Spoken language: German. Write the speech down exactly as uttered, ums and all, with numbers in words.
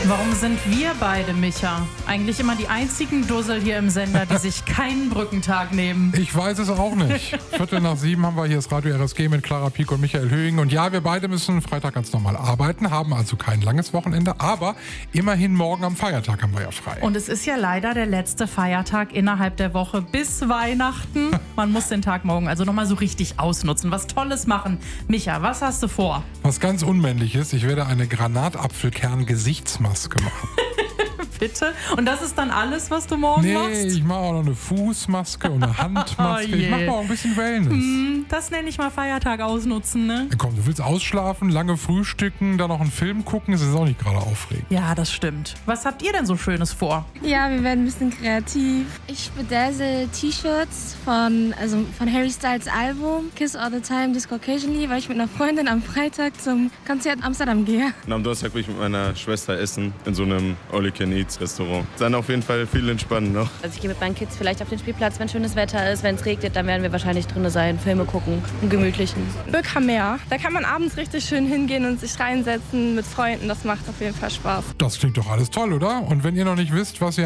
Warum sind wir beide, Micha, eigentlich immer die einzigen Dussel hier im Sender, die sich keinen Brückentag nehmen? Ich weiß es auch nicht. Viertel nach sieben haben wir hier das Radio R S G mit Clara Pieck und Michael Höhing. Und ja, wir beide müssen Freitag ganz normal arbeiten, haben also kein langes Wochenende. Aber immerhin morgen am Feiertag haben wir ja frei. Und es ist ja leider der letzte Feiertag innerhalb der Woche bis Weihnachten. Man muss den Tag morgen also nochmal so richtig ausnutzen, was Tolles machen. Micha, was hast du vor? Was ganz Unmännliches, ich werde eine Granatapfelkern-Gesichtsmaske machen. Bitte? Und das ist dann alles, was du morgen nee, machst? Nee, ich mache auch noch eine Fußmaske und eine Handmaske. Oh ich mache auch ein bisschen Wellness. Hm, das nenne ich mal Feiertag ausnutzen, ne? Komm, du willst ausschlafen, lange frühstücken, dann noch einen Film gucken, das ist auch nicht gerade aufregend. Ja, das stimmt. Was habt ihr denn so Schönes vor? Ja, wir werden ein bisschen kreativ. Ich bedazzle T-Shirts von, also von Harry Styles Album Kiss All the Time, Disco Occasionally, weil ich mit einer Freundin am Freitag zum Konzert in Amsterdam gehe. Und am Donnerstag will ich mit meiner Schwester essen in so einem All-You-Can-Eat-Restaurant. Dann auf jeden Fall viel entspannen noch. Also ich gehe mit meinen Kids vielleicht auf den Spielplatz, wenn schönes Wetter ist. Wenn es regnet, dann werden wir wahrscheinlich drin sein, Filme gucken, einen gemütlichen. Böckermeer. Da kann man abends richtig schön hingehen und sich reinsetzen mit Freunden. Das macht auf jeden Fall Spaß. Das klingt doch alles toll, oder? Und wenn ihr noch nicht wisst, was ihr